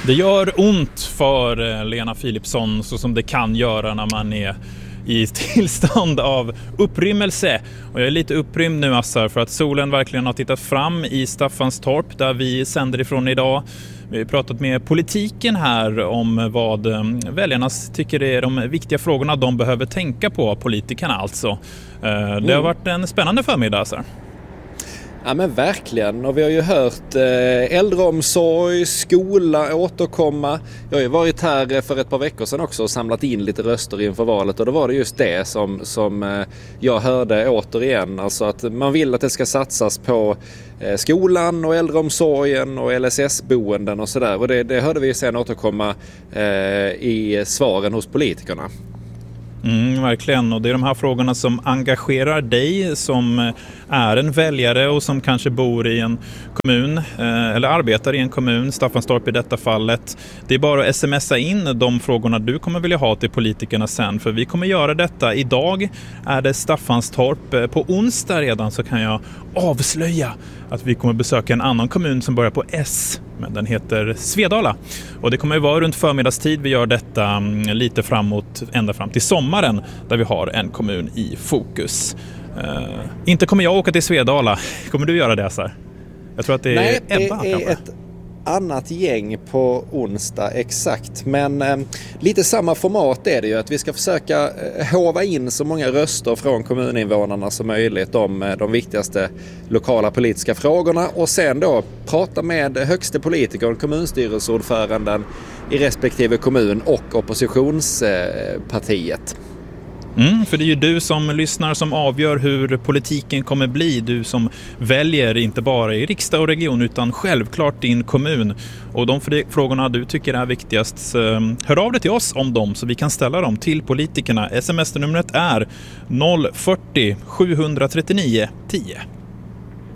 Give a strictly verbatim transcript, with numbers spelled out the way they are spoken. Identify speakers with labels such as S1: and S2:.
S1: Det gör ont för Lena Philipsson, så som det kan göra när man är i tillstånd av upprymmelse. Och jag är lite upprymd nu, Assar, för att solen verkligen har tittat fram i Staffanstorp där vi sänder ifrån idag. Vi har pratat med politiken här om vad väljarna tycker är de viktiga frågorna de behöver tänka på, politikerna alltså. Det har varit en spännande förmiddag, Assar.
S2: Ja men verkligen, och vi har ju hört eh, äldreomsorg, skola återkomma. Jag har ju varit här för ett par veckor sedan också och samlat in lite röster inför valet, och då var det just det som, som eh, jag hörde återigen. Alltså att man vill att det ska satsas på eh, skolan och äldreomsorgen och L S S-boenden och sådär, och det, det hörde vi sen återkomma eh, i svaren hos politikerna.
S1: Mm, verkligen, och det är de här frågorna som engagerar dig som är en väljare och som kanske bor i en kommun eh, eller arbetar i en kommun, Staffanstorp i detta fallet. Det är bara att smsa in de frågorna du kommer vilja ha till politikerna sen, för vi kommer göra detta. Idag är det Staffanstorp, på onsdag redan så kan jag avslöja att vi kommer besöka en annan kommun som börjar på S, men den heter Svedala. Och det kommer ju vara runt förmiddagstid vi gör detta, lite framåt, ända fram till sommaren, där vi har en kommun i fokus. Uh, inte kommer jag åka till Svedala. Kommer du göra det, Assar? Jag tror att det är
S2: Nej, det
S1: Ebba,
S2: är
S1: kanske.
S2: ett annat gäng på onsdag, exakt. Men eh, lite samma format är det ju, att vi ska försöka eh, hova in så många röster från kommuninvånarna som möjligt om eh, de viktigaste lokala politiska frågorna, och sen då prata med högste politikern, kommunstyrelseordföranden i respektive kommun och oppositionspartiet. Eh,
S1: Mm, för det är ju du som lyssnar som avgör hur politiken kommer bli. Du som väljer inte bara i riksdag och region utan självklart din kommun. Och de frågorna du tycker är viktigast, hör av dig till oss om dem så vi kan ställa dem till politikerna. S M S-numret är noll fyrtio sju tre nio tio.